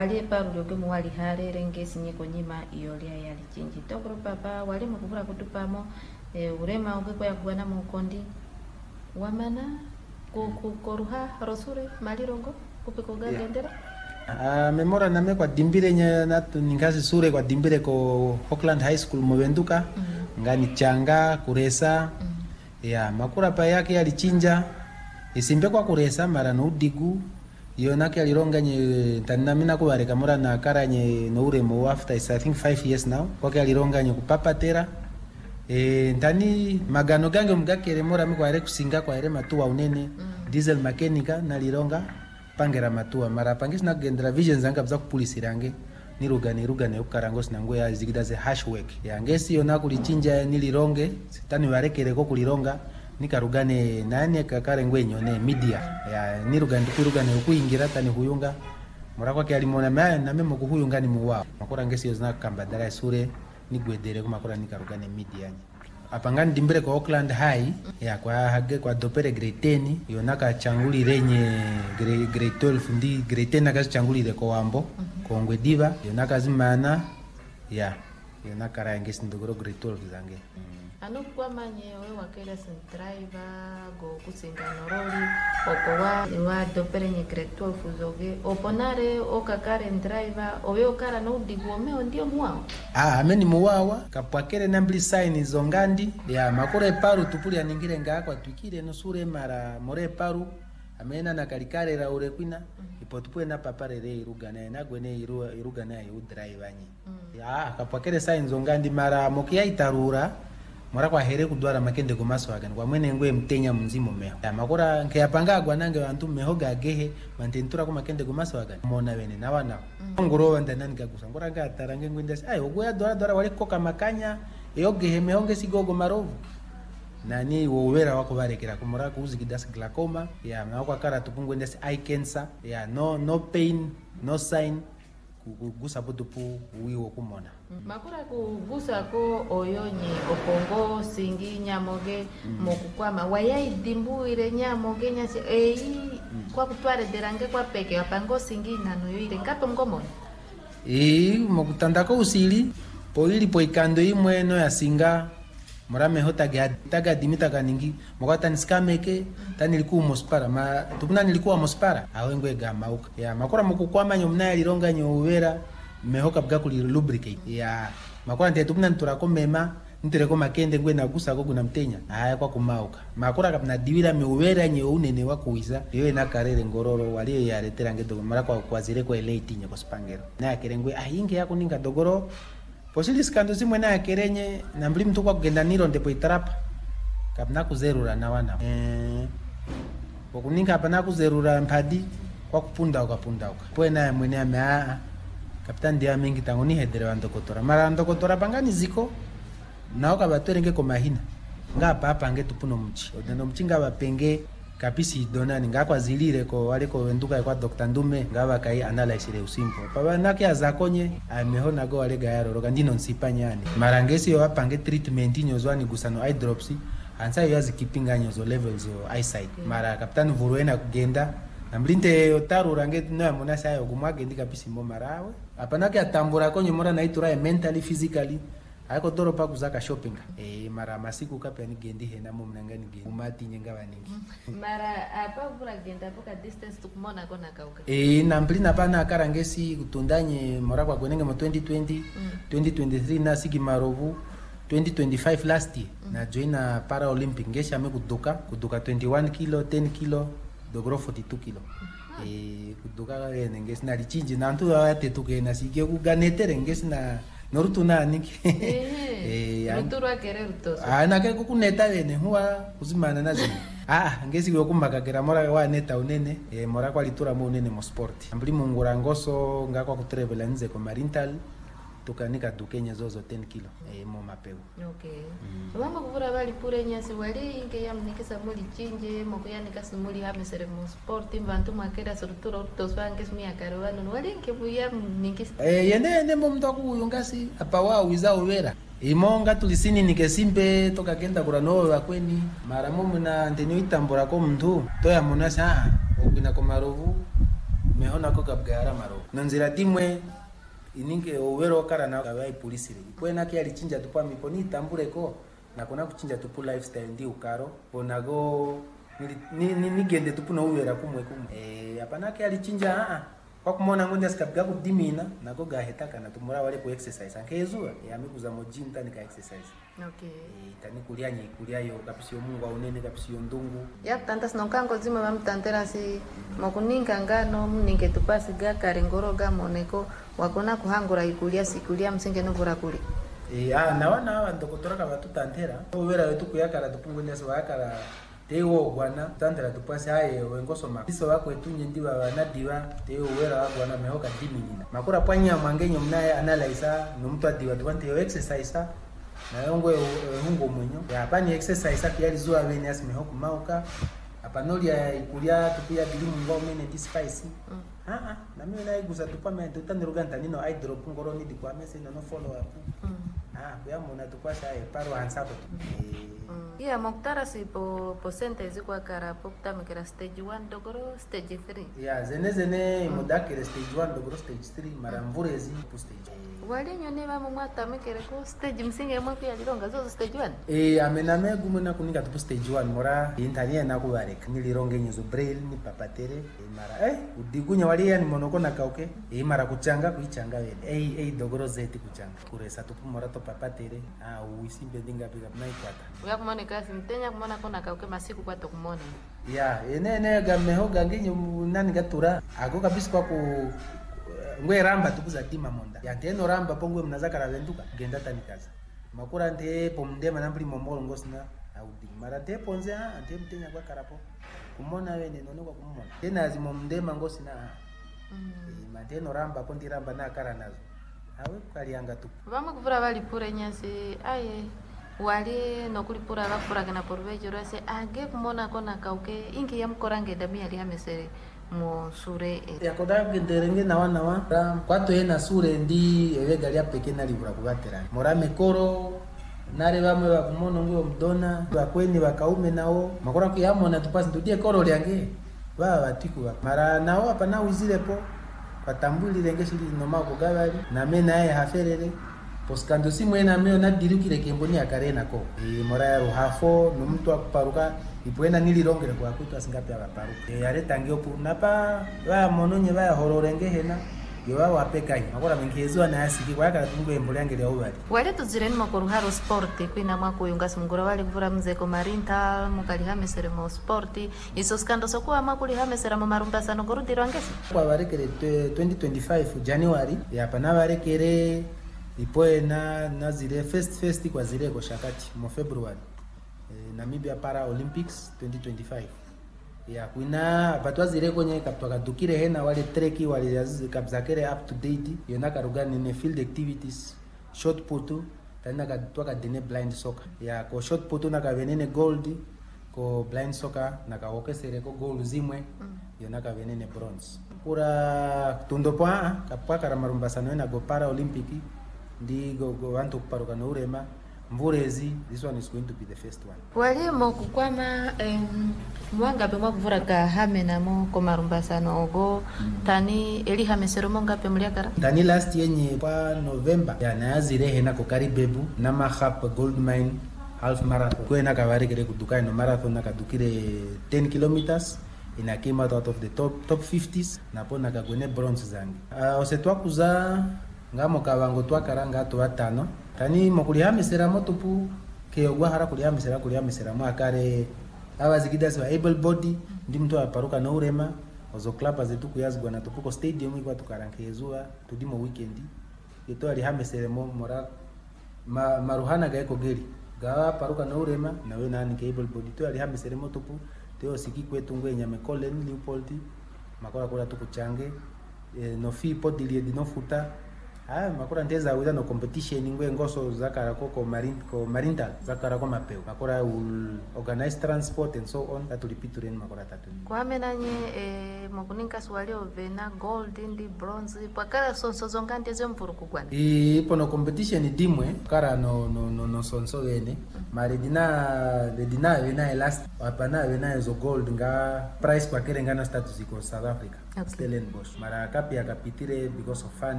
Wali paru doge mwali hare rengesi nyeko nyima iyolia yali chinji tokro papa wali mukuvura kutupamo urema ugeko ya kuwana mukondi wamana kukoruha rosure malirongo kupiko gagendera memora name kwa dimbire nya natu ningazi sure kwa dimbire ko Auckland High School Movenduka ngani changa kuresa ya makura pa yake yalichinja isimbe kwa kuresa mara no digu yonake alironga nye tanamina kubareka mora na karanye no uremo after I think 5 years now kwa alironga nye kupapatera ndani magano gange mugakere mora mikware kusinga kwa ere matuwa unene diesel mechanica nalironga pangera matuwa mara pangisi na gendera vision zanga bza kupulisirange nirugane ukarango sinango ya zigidaze hash work ya ngesi yona kulichinja nilironge sitani warekere ko kulironga nikarugane nani kakare ngwenyone media ya nirugane ukuingira tani huyunga mora kwa alimona na memo kuhuyunga ni muwa makora ngesi yozna kambadara sure nigwedere kumakora nikarugane media apangani dimbere kwa Auckland High ya kwa hage kwa dopere grade 10 yonaka changuli renye grade 12 ndi grade 10 naka changuli re ko wambo kongwe diva yonaka zimana ya yonaka rangesi ndogoro grade 12 zange anu kwa manye we wakela driver go kusinga noroli opowa wa dopere nye grade 12 zoge oponare okakare driver owe okara no digome ndio muwao ameni muwawa kapwakere nambli sign zongandi ya makore paru tupuli aningire ngakwa twikire no sure mara more paru amena na kalikare ra ure kwina ipotupwe na paparere irugana na gwene irugana yu driver nyi ya kapwakere sign zongandi mara mokia itarura mora kwa here kudwara makende gomaso agani kwa mwene ngwe mtenya mzimo meho ya makora nke yapanga gwa nange bantu meho gagehe mantentura ko makende gomaso agani mona bene na wana ngoro wanda nani gagusa ngora nga tarange ngwende ai ogwe ya dora wale koka makanya yogehe mehonge sigogo marovu nani wowera wako barekera kumora kuzigidas glaucoma ya na kwa kara tupungwende eye cancer ya no pain no sign kugusa butupu uwiwo kumona makura kugusa ko oyonye opongo singi nyamoge mokukwama wayai dimbuire nyamoge nyasi kwa kupare derange kwa peke apango singi nano yoire kapo ngomona mokutanda ko usili poili poikando imwe no yasinga morame taga dimita kaningi mokata niskameke tani liku mospara ma tupuna nilikuwa mospara awengwe gamauka ya makora mukukwama nyomna yalironga nyowera mehoka bga kuli lubricate ya makora nte tupuna nturako mema ntireko makende ngwe nagusa ko kuna mtenya aya kwa kumauka makora kapna diwira mewera nyeunene wakuiza yewe na karere ngororo wali yaletera ngedo mara kwa zire ko elate nya ko spangero na kerengwe ahinge yako ninga dogoro posili skando simwe na kerenye na mbili mtu kwa kugenda niro ndepo itarapa kapna kuzerura na wana pokuninga hapana kuzerura mpadi kwa kupunda pwe na mwene ame kapitani dia mingi tangoni hedere wa ndokotora mara ndokotora pangani ziko nao kabatwerenge ko mahina ngapa hapa nge tupuno mchi odendo mchinga bapenge kapisi donani ngakwa zilire ko wale ko wenduka kwa Dr. Ndume ngaba kai analyze le usimpo baba nake azakonye amehona go wale gayaro ndino nsipanyani marangesi yo apange treatment nyozwani gusano eye drops ansa yo azikipinga nyozo levels yo eyesight mara kapitani vuruena kugenda na mlinte otaru range no amona sayo gumwage ndika pisi mo marawe apanake atambura konye mora na itura mentally physically ayako doro pa kuzaka shopping mara masiku kapya ni gendi hena mo mnangani gendi umati nyenga baningi mara apa vura genda poka distance tukumona kona kauka na mplina pana karangesi kutundanye mora kwa kwenenge mo 2020 2023 na sigi marovu 2025 last year na joina para olympic ngesha me kuduka 21 kilo 10 kilo dogro 42 kilo kuduka ngesi na lichinji na ntu ate tukena sige kuganetere ngesi na norutu na niki ruturu akere rutoso na ke kukuneta bene huwa kuzimana nazo ngezi yokumaka kera mora wa neta unene mora kwa litura mo unene mo sport ambili mungura ngoso ngakwa kutravel nze ko marintal tukanika dukenya zozo 10 kilo mo mapeo okay wamba kuvura bali pure nyasi wali inge yamnikisa muri chinje mo kuyanika sumuli ha mesere mo sport mbantu makera suruturo rutoso anges mi akarwano wali inge buya nikisa yene mo mtaku yongasi apa wa wiza uwera imonga tulisini nikesimbe toka kenda kurano bakweni mara mumu na ntenyo itambura ko mndu toya munasa okina ko marovu mehona ko kabgara marovu nonzira timwe ininge owero kara na kabai polisi le kwena ki alichinja tupa miponi tambure ko na kona kuchinja tupu lifestyle ndi ukaro bonago nigende tupu na uwera kumwe apana ki alichinja kwa kumona ngonde sikapiga kudimina nako gahetaka na tumura wale ku exercise ankezua amekuza mo gym tani ka exercise tani kulia yo kapisi Mungu aunene kapisi ndungu ya tantas nonkango zima bamtantera si mokuninga ngano mninge tupasi ga karengoroga moneko wakona kuhangura ikulia sikulia msinge novura kuli nawana ndokotoraka batutantera obera wetu kuyakala tupungule so yakala tewo gwana tantera tupasi aye wengosoma iso wako etunye ndiwa wanadiwa tewo wera gwana mehoka diminina makura panya mwangenyo mnaye analyze no mtu adiwa tupante exercise na yongwe hungo mwenyo ya pani exercise akiyali zuwa bene asime mauka apanolia ikulia tupia bilimu ngao mene dispice na mimi na igusa tupame tutaniruga ntanino I drop ngoro ni dikwa mese no follow up kwa mona tupasha paro hansapo ya moktara si po percentage kwa kara pokta mekera stage 1 dogoro stage 3 ya zene modakere stage 1 dogoro stage 3 maramvurezi po stage wale nyone ba mwata mekere ko stage msinge mwapi alironga zo stage 1 amename gumena kuninga tupo stage 1 mora intania na kubareka nilironge nyezo braille ni papatere mara udigunya wali yani monoko na kauke mara kuchanga kuichanga wele dogoro zeti kuchanga kuresa tupo mora to papatere uisimbe dinga biga naikwata uya kumone kasi mtenya kumona kona kauke masiku kwa to kumone ya ene gameho ganginyo nani gatura ago kabisa kwa ku ngwe ramba tukuza tima monda ya teno ramba pongwe mnazaka ravenduka genda tanikaza makura nte pomndema nambli momolo ngosina audi mara te ponze ante mtenya kwa karapo kumona wene nono kwa kumona tena azimo mndema ngosina mateno ramba pondi ramba na kara nazo awe kalianga tu vama kuvura bali pure nyasi aye wali nokulipura bafura kana porvejo rase age kumona kona kauke ingi yamkorange damia ali hamesere mo sure yakoda genderenge na wana kwato ena sure ndi evegalia peke na libura kubatera mora mekoro nare bamwe bakumono ngo mdona bakweni bakaume nao makora kuyamona tupasi ndudie koro lyange batiku mara nao apana uzilepo patambuli lengeshili noma kugabali na mena yae haferere poskando simwena meo na dirukire kemboni akarena ko mora ya ruhafo no mtu akuparuka ipoena nilirongere kwa kwitu asingapi abaparuka yare tangio punapa ba mononye ba hororenge hena yewa wapekai makora menkezwa na asiki kwa kala tungo embulangere obali wale tuzireni makuru haro sport kwina mwako yunga mungura wale kuvura mzeko marinta mukali hamesere mo sport iso skando sokwa makuli hamesera mo marumba sano gorudiro angesi kwa barekere 2025 January ya pana barekere ipoe na zile first kwa zile ko shakati mo February Namibia Para Olympics 2025 ya kuina batwa zile kwenye kaptoka dukire hena wale treki wale yazi kapzakere up to date yona karugani ne field activities shot put tena katwa dene blind soccer ya ko shot put na kavenene gold ko blind soccer na kaokesere ko gold zimwe yona kavenene bronze pura tundopa kapwa karamarumba sana na go Para Olympic ndi go wantu kuparuka no urema mvurezi. This one is going to be the first one. Wali mo kukwama mwanga be mwakuvura ka hamena mo komarumba sana ogo tani eli hamesero monga pe mliakara tani last yenye kwa November ya nazire hena ko Karibebu na mahap gold mine half marathon kwena kavari kere kudukai no marathon na kadukire 10 kilometers ina came out of the top 50s na pona kagone bronze zangi osetwa kuza ngamo kabango twakaranga to atano tani mokuli hamisera motupu ke ogwa hara kuli hamisera mwakare abazigida so able body ndi mtu aparuka na urema ozo club zetu kuyazgwa na tupuko stadium ikwa tukarankezua tudimo weekend yeto ali hamisera mora maruhana gaeko geri gawa paruka na urema na we nani ke able body to ali hamisera motupu teo siki kwetu ngwenya mekolen Leopold makola kola tukuchange no fi podilie di no futa makura ndeza wida no competition ngwe ngoso zakara ko marintal zakara ko mapeo makura will organize transport and so on that repeat makura tatu kwa menanye mukuninka swali ovena gold ndi bronze pakara sonso zongande zempuru kugwana ipo no competition dimwe kara no sonso wene mari dina wena last apana wena zo gold nga price kwa kere ngana status iko South Africa. Okay. Stellenbosch mara kapi akapitire because of fund